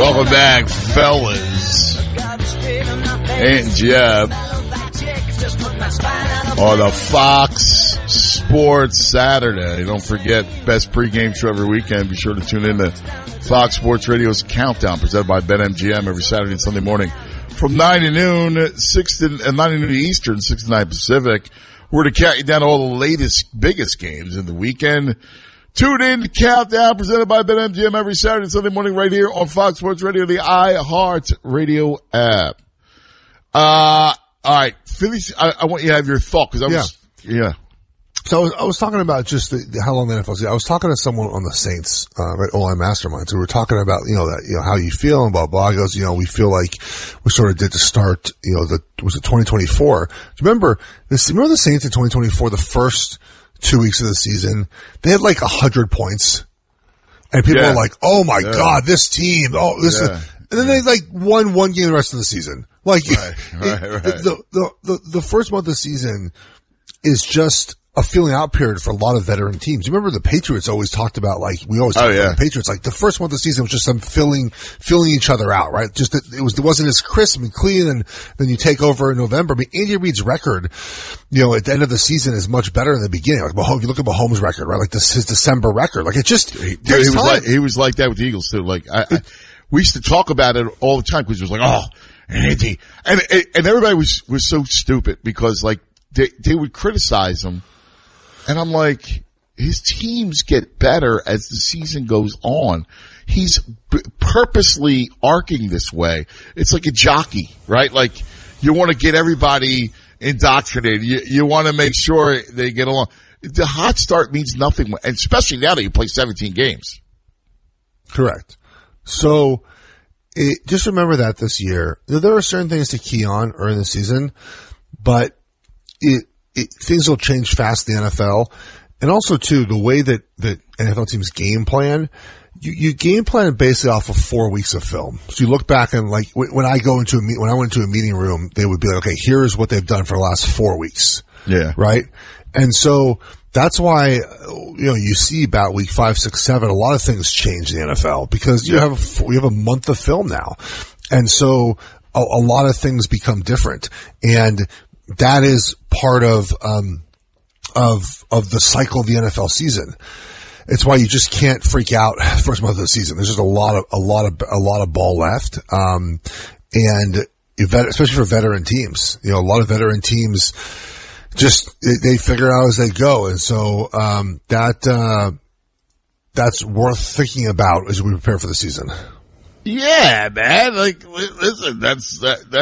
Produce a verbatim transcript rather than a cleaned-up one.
Welcome back, fellas. And Jeff on the Fox Sports Saturday. Don't forget, best pregame show every weekend. Be sure to tune in to Fox Sports Radio's Countdown, presented by BetMGM every Saturday and Sunday morning from nine to noon, six to uh, nine to noon Eastern, six to nine Pacific. We're to count you down all the latest, biggest games in the weekend. Tune in to Countdown, presented by BetMGM every Saturday and Sunday morning right here on Fox Sports Radio, the iHeart Radio app. Uh, all right, Phillies, I, I want you to have your thought, because I was, yeah. yeah. So I was, I was talking about just the, the, how long the N F L is. I was talking to someone on the Saints, uh, at O-Line Masterminds. We were talking about, you know, that, you know, how you feel and blah, blah. He goes, you know, we feel like we sort of did to start, you know, the, was it twenty twenty-four? Do you remember this, remember the Saints in twenty twenty-four, the first two weeks of the season, they had like a hundred points. And people yeah. were like, oh my yeah. God, this team, oh, this yeah. is, and then they like won one game the rest of the season. Like, right, right, it, right. The, the, the, the first month of the season is just a filling out period for a lot of veteran teams. You remember the Patriots always talked about, like, we always talked oh, yeah. about the Patriots, like the first month of the season was just them filling, filling each other out, right? Just, that it was, it wasn't as crisp and clean, and then you take over in November. I mean, Andy Reid's record, you know, at the end of the season is much better than the beginning. Like, Mahomes, you look at Mahomes' record, right? Like this, his December record. Like it just, he, he was time. like, he was like that with the Eagles too. Like, I, I we used to talk about it all the time because it was like, oh, Andy, and, and everybody was, was so stupid because like they, they would criticize him. And I'm like, his teams get better as the season goes on. He's b- purposely arcing this way. It's like a jockey, right? Like, you want to get everybody indoctrinated. You, you want to make sure they get along. The hot start means nothing, and especially now that you play seventeen games. Correct. So, it, just remember that this year, there are certain things to key on early in the season, but it, It, things will change fast in the N F L. And also, too, the way that, that N F L teams game plan, you, you game plan basically off of four weeks of film. So you look back and like, when I go into a meet, when I went into a meeting room, they would be like, okay, here's what they've done for the last four weeks. Yeah. Right? And so that's why, you know, you see about week five, six, seven, a lot of things change in the N F L because you yeah. have, a, you have a month of film now. And so a, a lot of things become different. And that is part of, um, of, of the cycle of the N F L season. It's why you just can't freak out first month of the season. There's just a lot of, a lot of, a lot of ball left. Um, and especially for veteran teams, you know, a lot of veteran teams just, they figure it out as they go. And so, um, that, uh, that's worth thinking about as we prepare for the season. Yeah, man. Like, listen, that's, that, that's